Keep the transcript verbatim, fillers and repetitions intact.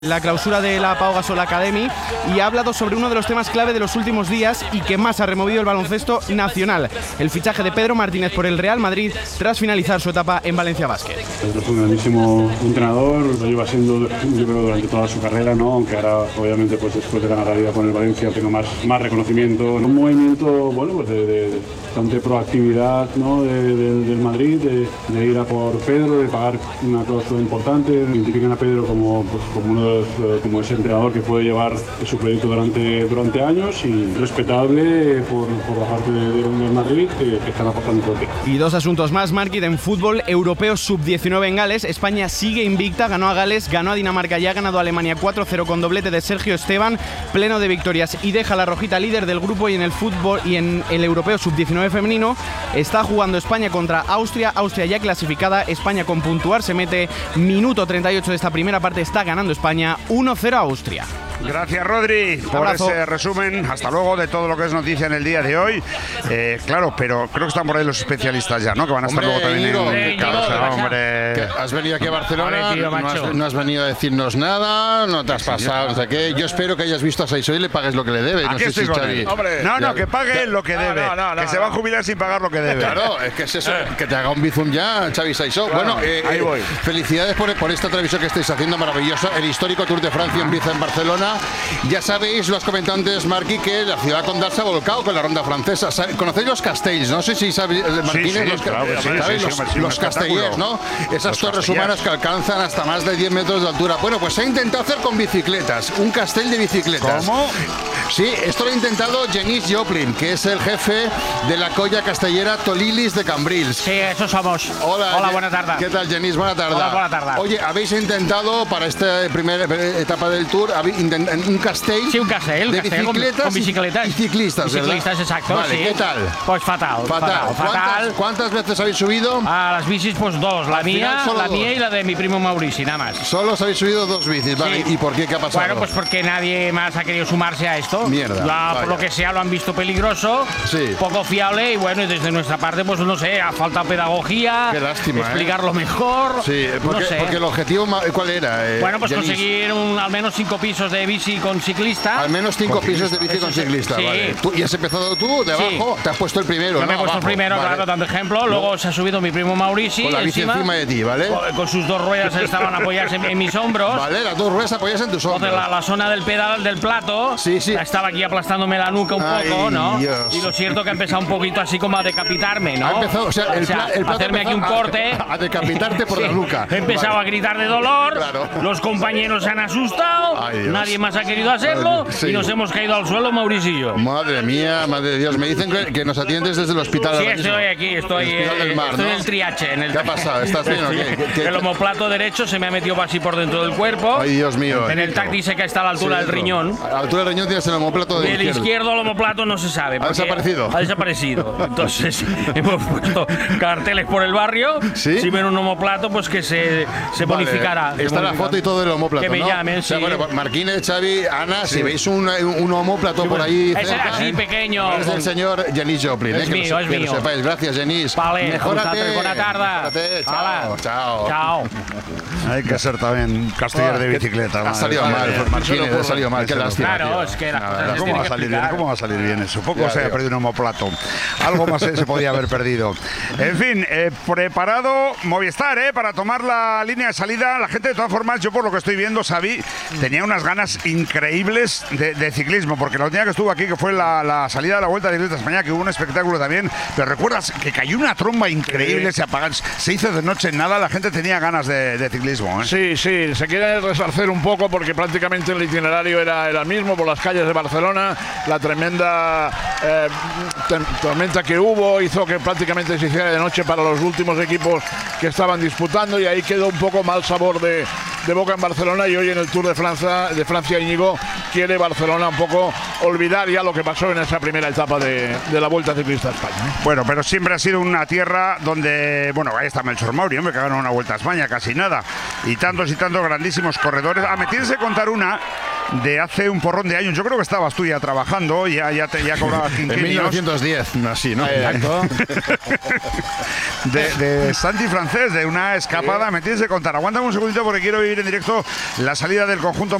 La clausura de la Pau Gasol Academy y ha hablado sobre uno de los temas clave de los últimos días y que más ha removido el baloncesto nacional, el fichaje de Pedro Martínez por el Real Madrid tras finalizar su etapa en Valencia Basket. Es un grandísimo entrenador, lo lleva siendo yo creo durante toda su carrera, ¿no? Aunque ahora obviamente pues después de ganar la liga con el Valencia tengo más, más reconocimiento. Un movimiento bueno pues de, de bastante proactividad, ¿no? de, de, del Madrid, de, de ir a por Pedro, de pagar una cláusula importante, identifican a Pedro como, pues, como uno de como ese entrenador que puede llevar su proyecto durante, durante años y respetable por, por la parte de, de Madrid que, que están apostando por ti. Y dos asuntos más, Marquit, en fútbol europeo sub diecinueve en Gales. España sigue invicta, ganó a Gales, ganó a Dinamarca y ha ganado a Alemania cuatro cero con doblete de Sergio Esteban, pleno de victorias y deja a la rojita líder del grupo. Y en el fútbol y en el europeo sub diecinueve femenino está jugando España contra Austria, Austria ya clasificada, España con puntuar, se mete minuto treinta y ocho de esta primera parte, está ganando España uno cero a Austria. Gracias, Rodri, por abrazo. Ese resumen. Hasta luego de todo lo que es noticia en el día de hoy. Eh, claro, pero creo que están por ahí los especialistas ya, ¿no? Que van a estar Hombre, luego también Íñigo, en Íñigo, casa, hombre. Que has venido aquí a Barcelona, Vale, tío, no, has, macho. no has venido a decirnos nada, no te has pasado, no sé qué. Yo espero que hayas visto a Saiso y le pagues lo que le debe. No Aquí sé estoy si con Xavi- él. Hombre. No, no, Ya. que pague lo que No, debe. no, no, no, que se no. va a jubilar sin pagar lo que debe. Claro, es que es eso, que te haga un bizum ya, Xavi Saiso. Claro, bueno, eh, ahí eh, voy. felicidades por, por esta televisión que estáis haciendo maravillosa. El histórico Tour de Francia empieza en Barcelona. Ya sabéis, lo has comentado antes, Marqui, que la ciudad condal se ha volcado con la ronda francesa. ¿Sabe- ¿Conocéis los castells? No sé si sabéis, eh, Martínez, sí, los, claro que sí, ¿sabéis? sí, sí, los, hombre, sí, un los castellers, ¿no? Esas Los torres castellers. humanas que alcanzan hasta más de diez metros de altura. Bueno, pues se ha intentado hacer con bicicletas, un castell de bicicletas. ¿Cómo? Sí, esto lo ha intentado Genís Joplin, que es el jefe de la colla castellera Tolilis de Cambrils. Sí, eso somos. Hola, Hola, Ge- buena tarde. ¿Qué tal, Genís? Buena tarde. Hola, buena tarde. Oye, habéis intentado para esta primera etapa del tour habéis intent- un castell Sí, un castell, un de castell con- bicicletas, con bicicletas. y ciclistas, ¿verdad? Ciclistas, exacto, Vale, sí. ¿qué tal? Pues fatal. Fatal. Fatal. ¿Cuántas, fatal. cuántas veces habéis subido? A las bicis, pues dos. La Al final mía, solo la dos. mía y la de mi primo Maurici, nada más. Solo os habéis subido dos bicis, ¿vale? Sí. ¿Y por qué? ¿Qué ha pasado? Bueno, pues porque nadie más ha querido sumarse a esto. Mierda, Ya, vaya. por lo que sea, lo han visto peligroso, Sí. poco fiable y bueno, y desde nuestra parte, pues no sé, ha faltado pedagogía, Qué lástima, ¿eh? explicarlo mejor. Sí, porque, no sé. porque el objetivo, ma- ¿cuál era? eh, Bueno, pues Genís? conseguir un- al menos cinco pisos de bici con ciclista. Al menos cinco Con pisos de bici con Eso sí. ciclista, Sí. vale. ¿Tú, ¿Y has empezado tú de Sí. abajo? Te has puesto el primero, Yo ¿no? me he puesto el Abajo, primero, vale. claro, dando ejemplo. Luego se ha subido mi primo Maurici. Con la bici encima de ti, ¿vale? Con, con sus dos ruedas estaban apoyadas en, en mis hombros. Vale, las dos ruedas apoyas en tus Entonces hombros. la, la zona del pedal del plato Sí, sí. estaba aquí aplastándome la nuca un Ay, poco, ¿no? Dios. Y lo cierto que ha empezado un poquito así como a decapitarme, ¿no? Ha empezado, o sea, el, pla- el plato hacerme ha aquí un empezado corte. A, a decapitarte por Sí. la nuca. He empezado Vale. a gritar de dolor, Claro. los compañeros se han asustado, Ay, Dios. nadie más ha querido hacerlo Sí. y nos hemos caído al suelo, Mauricio y yo. Madre mía, madre de Dios. Me dicen que, que nos atiendes desde el hospital. Sí, ahora mismo. estoy aquí, estoy, El hospital del eh, mar, estoy ¿no? en el triache. En el ¿Qué ha pasado? ¿Estás bien o qué? ¿Qué- qué- El omoplato derecho se me ha metido así por dentro del cuerpo. Ay, Dios mío. En el tac dice que está a la altura Sí, del riñón. A la altura del riñón tienes el homoplato de Del izquierdo el omoplato no se sabe. porque desaparecido? Ha desaparecido. Entonces hemos puesto carteles por el barrio. ¿Sí? Si ven un omoplato, pues que se, se Vale, bonificará. se Está la bonificará. foto y todo del homóplato, Que me ¿no? llamen, O sea, sí. bueno, Marquínez, Xavi, Ana, si veis un, un homóplato por ahí Es cerca, así, ¿eh? pequeño. Es del señor Genís Joplin. Es eh, que mío, lo, es que mío. lo sepáis. Gracias, Genís. Vale, Mejórate. buena tarde. Mejórate. Chao, Hala. chao. Chao. Hay que ser también castellar de Ah, bicicleta. Ha madre salido mía. mal, Marquínez, ha salido mal. Qué Eso no lástima. Claro, tío. es que las Nada, cosas nada. se ¿Cómo tienen va a que salir bien? explicar. ¿Cómo va a salir bien eso? Poco Ya, se ha tío. perdido un homoplato. Algo más se se podía haber perdido. En fin, eh, preparado Movistar, ¿eh? Para tomar la línea de salida. La gente, de todas formas, yo por lo que estoy viendo, Xavi, tenía unas ganas increíbles de, de ciclismo, porque la última que estuvo aquí, que fue la, la salida de la Vuelta de Ciclista España, que hubo un espectáculo también, pero recuerdas que cayó una tromba increíble, se apagaron, se hizo de noche en nada, la gente tenía ganas de, de ciclismo, ¿eh? Sí, sí, se quiere resarcer un poco porque prácticamente el itinerario era, era el mismo por las calles de Barcelona. La tremenda eh, tem- tormenta que hubo hizo que prácticamente se hiciera de noche para los últimos equipos que estaban disputando y ahí quedó un poco mal sabor de, de boca en Barcelona. Y hoy en el Tour de Francia, de Francia, Íñigo quiere Barcelona un poco olvidar ya lo que pasó en esa primera etapa de, de la Vuelta Ciclista a España, ¿eh? Bueno, pero siempre ha sido una tierra donde, bueno, ahí está Melchor Mauri, hombre, que ganó una Vuelta a España, casi nada. Y tantos y tantos grandísimos corredores. Ah, me tienes que contar una de hace un porrón de años. Yo creo que estabas tú ya trabajando, ya, ya, te, ya cobrabas En quinquenios. mil novecientos diez, así, ¿no? Exacto. De, de Santi Francés, de una escapada. Me tienes que contar. Aguántame un segundito porque quiero vivir en directo la salida del conjunto